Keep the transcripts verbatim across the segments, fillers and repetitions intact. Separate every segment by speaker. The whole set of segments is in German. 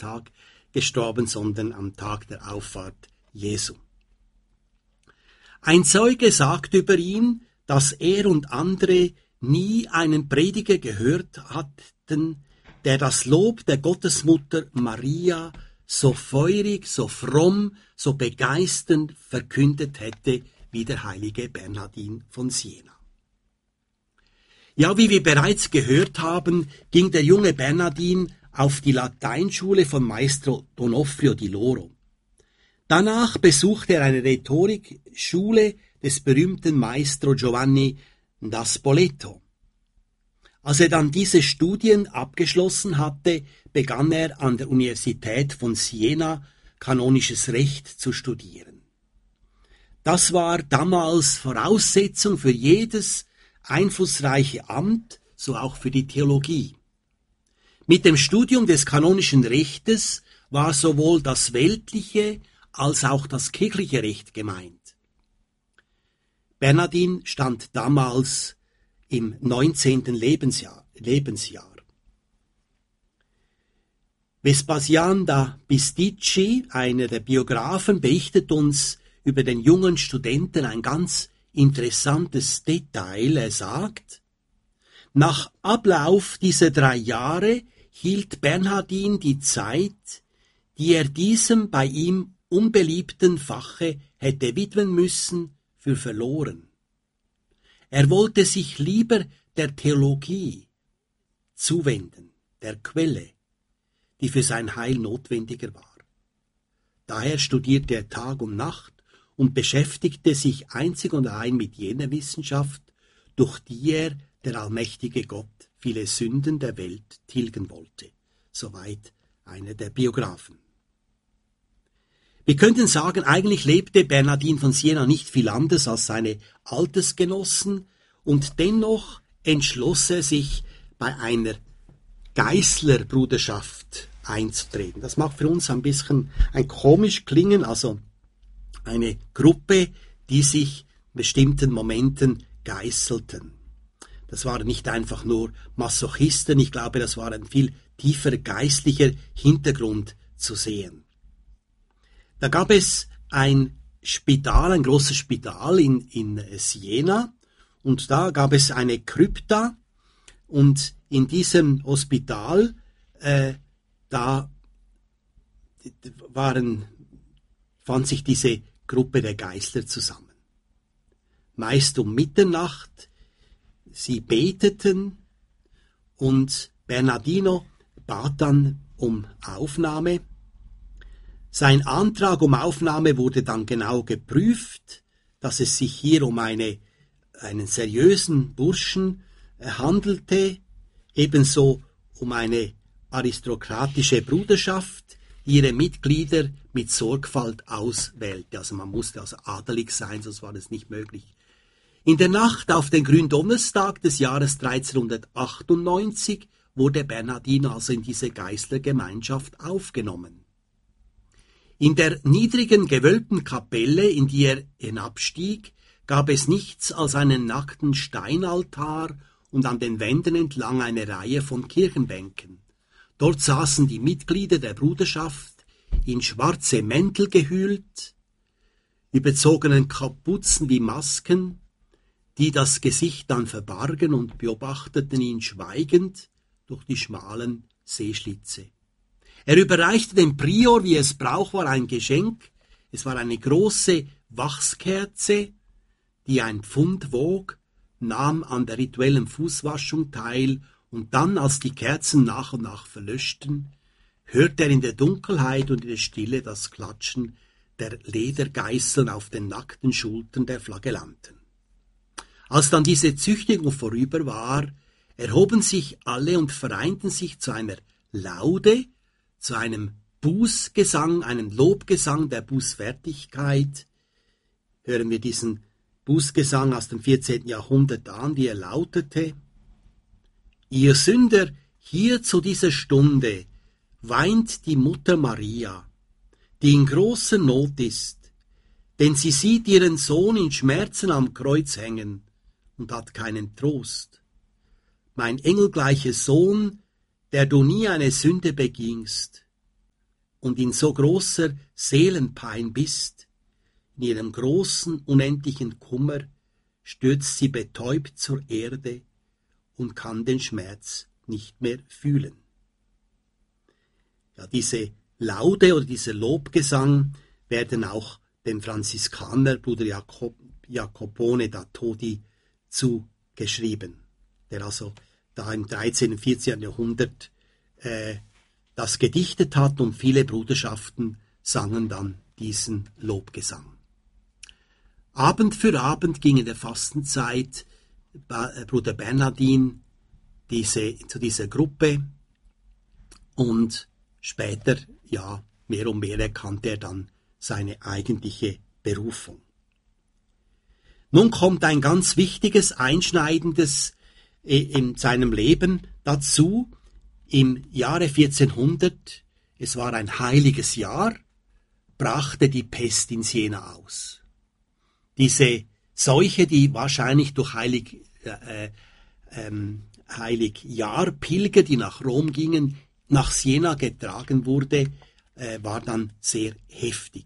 Speaker 1: Tag gestorben, sondern am Tag der Auffahrt Jesu. Ein Zeuge sagt über ihn, dass er und andere nie einen Prediger gehört hatten, der das Lob der Gottesmutter Maria so feurig, so fromm, so begeisternd verkündet hätte wie der heilige Bernhardin von Siena. Ja, wie wir bereits gehört haben, ging der junge Bernhardin auf die Lateinschule von Maestro Donofrio di Loro. Danach besuchte er eine Rhetorikschule des berühmten Maestro Giovanni da Spoleto. Als er dann diese Studien abgeschlossen hatte, begann er an der Universität von Siena kanonisches Recht zu studieren. Das war damals Voraussetzung für jedes einflussreiche Amt, so auch für die Theologie. Mit dem Studium des kanonischen Rechtes war sowohl das weltliche als auch das kirchliche Recht gemeint. Bernhardin stand damals im neunzehnten Lebensjahr. Lebensjahr. Vespasian da Bisticci, einer der Biografen, berichtet uns über den jungen Studenten ein ganz interessantes Detail. Er sagt, nach Ablauf dieser drei Jahre hielt Bernhardin die Zeit, die er diesem bei ihm unbeliebten Fache hätte widmen müssen, für verloren. Er wollte sich lieber der Theologie zuwenden, der Quelle, die für sein Heil notwendiger war. Daher studierte er Tag und Nacht und beschäftigte sich einzig und allein mit jener Wissenschaft, durch die er, der allmächtige Gott, viele Sünden der Welt tilgen wollte. Soweit einer der Biografen. Wir könnten sagen, eigentlich lebte Bernhardin von Siena nicht viel anders als seine Altersgenossen, und dennoch entschloss er sich, bei einer Geißlerbruderschaft einzutreten. Das mag für uns ein bisschen ein komisch klingen, also eine Gruppe, die sich in bestimmten Momenten geißelten. Das waren nicht einfach nur Masochisten, ich glaube, das war ein viel tiefer geistlicher Hintergrund zu sehen. Da gab es ein Spital, ein großes Spital in, in Siena, und da gab es eine Krypta, und in diesem Hospital, äh, da waren, fand sich diese Gruppe der Geißler zusammen. Meist um Mitternacht, sie beteten, und Bernardino bat dann um Aufnahme. Sein Antrag um Aufnahme wurde dann genau geprüft, dass es sich hier um eine, einen seriösen Burschen handelte, ebenso um eine aristokratische Bruderschaft, die ihre Mitglieder mit Sorgfalt auswählte. Also man musste also adelig sein, sonst war das nicht möglich. In der Nacht auf den Gründonnerstag des Jahres dreizehnhundertachtundneunzig wurde Bernhardino also in diese Geißlergemeinschaft aufgenommen. In der niedrigen, gewölbten Kapelle, in die er hinabstieg, gab es nichts als einen nackten Steinaltar und an den Wänden entlang eine Reihe von Kirchenbänken. Dort saßen die Mitglieder der Bruderschaft in schwarze Mäntel gehüllt, überzogenen Kapuzen wie Masken, die das Gesicht dann verbargen, und beobachteten ihn schweigend durch die schmalen Sehschlitze. Er überreichte dem Prior, wie es Brauch war, ein Geschenk. Es war eine große Wachskerze, die ein Pfund wog, nahm an der rituellen Fußwaschung teil, und dann, als die Kerzen nach und nach verlöschten, hörte er in der Dunkelheit und in der Stille das Klatschen der Ledergeißeln auf den nackten Schultern der Flagellanten. Als dann diese Züchtigung vorüber war, erhoben sich alle und vereinten sich zu einer Laude, zu einem Bußgesang, einem Lobgesang der Bußfertigkeit. Hören wir diesen Bußgesang aus dem vierzehnten Jahrhundert an, wie er lautete: Ihr Sünder, hier zu dieser Stunde weint die Mutter Maria, die in großer Not ist, denn sie sieht ihren Sohn in Schmerzen am Kreuz hängen und hat keinen Trost. Mein engelgleicher Sohn, der du nie eine Sünde begingst, und in so großer Seelenpein bist, in ihrem großen, unendlichen Kummer, stürzt sie betäubt zur Erde und kann den Schmerz nicht mehr fühlen. Ja, diese Laude oder dieser Lobgesang werden auch dem Franziskaner Bruder Jakob, Jacopone da Todi zugeschrieben, der also da im dreizehnten und vierzehnten Jahrhundert äh, das gedichtet hat, und viele Bruderschaften sangen dann diesen Lobgesang. Abend für Abend ging in der Fastenzeit Bruder Bernhardin diese, zu dieser Gruppe, und später, ja, mehr und mehr erkannte er dann seine eigentliche Berufung. Nun kommt ein ganz wichtiges, einschneidendes in seinem Leben dazu. Im Jahre vierzehnhundert, es war ein heiliges Jahr, brachte die Pest in Siena aus. Diese Seuche, die wahrscheinlich durch Heilig, äh, ähm, Heiligjahrpilger, die nach Rom gingen, nach Siena getragen wurde, äh, war dann sehr heftig.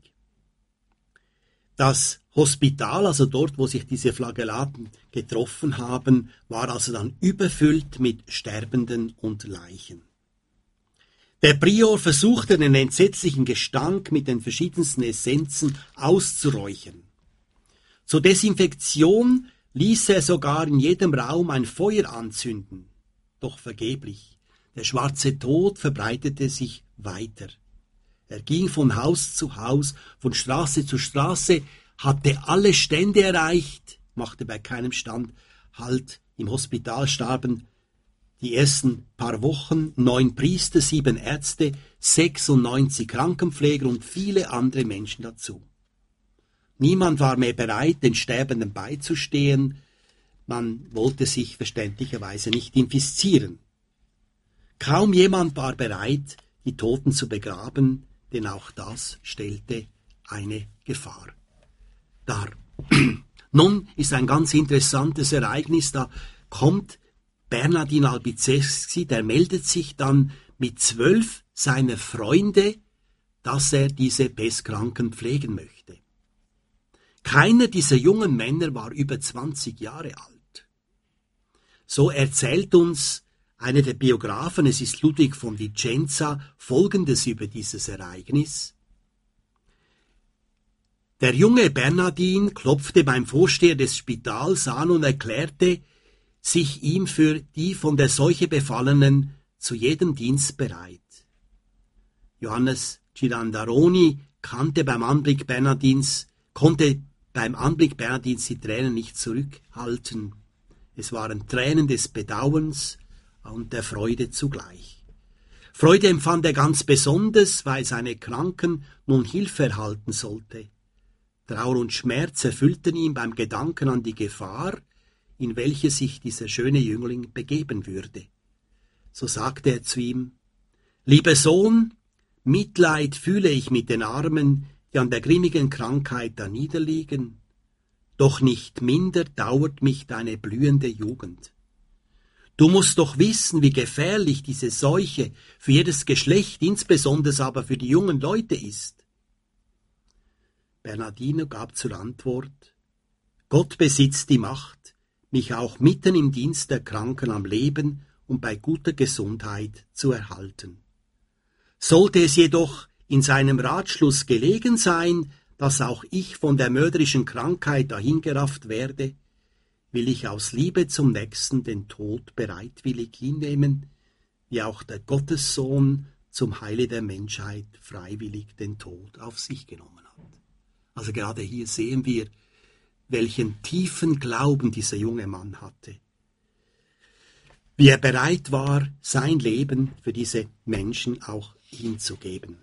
Speaker 1: Das Hospital, also dort, wo sich diese Flagellaten getroffen haben, war also dann überfüllt mit Sterbenden und Leichen. Der Prior versuchte, den entsetzlichen Gestank mit den verschiedensten Essenzen auszuräuchern. Zur Desinfektion ließ er sogar in jedem Raum ein Feuer anzünden, doch vergeblich. Der schwarze Tod verbreitete sich weiter. Er ging von Haus zu Haus, von Straße zu Straße, hatte alle Stände erreicht, machte bei keinem Stand Halt. Im Hospital starben die ersten paar Wochen neun Priester, sieben Ärzte, sechsundneunzig Krankenpfleger und viele andere Menschen dazu. Niemand war mehr bereit, den Sterbenden beizustehen. Man wollte sich verständlicherweise nicht infizieren. Kaum jemand war bereit, die Toten zu begraben, denn auch das stellte eine Gefahr dar. Nun ist ein ganz interessantes Ereignis, da kommt Bernhardin Albizeschi, der meldet sich dann mit zwölf seiner Freunde, dass er diese Pestkranken pflegen möchte. Keiner dieser jungen Männer war über zwanzig Jahre alt. So erzählt uns einer der Biografen, es ist Ludwig von Vicenza, Folgendes über dieses Ereignis. Der junge Bernhardin klopfte beim Vorsteher des Spitals an und erklärte sich ihm für die von der Seuche Befallenen zu jedem Dienst bereit. Johannes Girandaroni kannte beim Anblick Bernhardins, konnte beim Anblick Bernhardins die Tränen nicht zurückhalten. Es waren Tränen des Bedauerns und der Freude zugleich. Freude empfand er ganz besonders, weil seine Kranken nun Hilfe erhalten sollte. Trauer und Schmerz erfüllten ihn beim Gedanken an die Gefahr, in welche sich dieser schöne Jüngling begeben würde. So sagte er zu ihm: Lieber Sohn, Mitleid fühle ich mit den Armen, die an der grimmigen Krankheit da niederliegen, doch nicht minder dauert mich deine blühende Jugend. Du musst doch wissen, wie gefährlich diese Seuche für jedes Geschlecht, insbesondere aber für die jungen Leute ist. Bernhardino gab zur Antwort: Gott besitzt die Macht, mich auch mitten im Dienst der Kranken am Leben und bei guter Gesundheit zu erhalten. Sollte es jedoch in seinem Ratschluss gelegen sein, dass auch ich von der mörderischen Krankheit dahingerafft werde, will ich aus Liebe zum Nächsten den Tod bereitwillig hinnehmen, wie auch der Gottessohn zum Heile der Menschheit freiwillig den Tod auf sich genommen hat. Also gerade hier sehen wir, welchen tiefen Glauben dieser junge Mann hatte. Wie er bereit war, sein Leben für diese Menschen auch hinzugeben.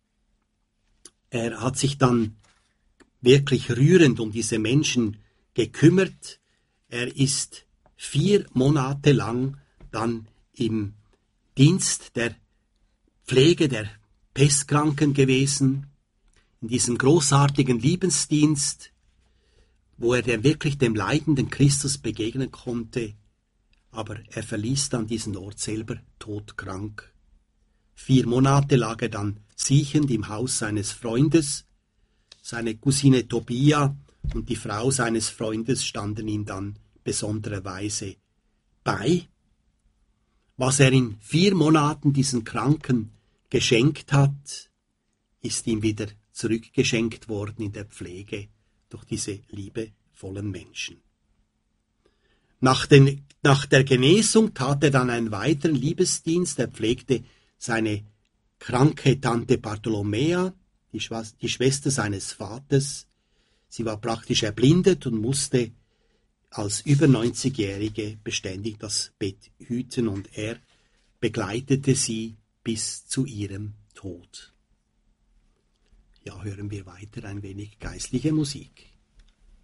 Speaker 1: Er hat sich dann wirklich rührend um diese Menschen gekümmert. Er ist vier Monate lang dann im Dienst der Pflege der Pestkranken gewesen, in diesem großartigen Liebesdienst, wo er dann wirklich dem leidenden Christus begegnen konnte, aber er verließ dann diesen Ort selber todkrank. Vier Monate lag er dann siechend im Haus seines Freundes. Seine Cousine Tobia und die Frau seines Freundes standen ihm dann besondererweise bei. Was er in vier Monaten diesen Kranken geschenkt hat, ist ihm wieder zurückgeschenkt worden in der Pflege durch diese liebevollen Menschen. Nach, den, nach der Genesung tat er dann einen weiteren Liebesdienst. Er pflegte seine kranke Tante Bartolomea, die, Schw- die Schwester seines Vaters. Sie war praktisch erblindet und musste als über neunzigjährige beständig das Bett hüten, und er begleitete sie bis zu ihrem Tod. Ja, hören wir weiter ein wenig geistliche Musik.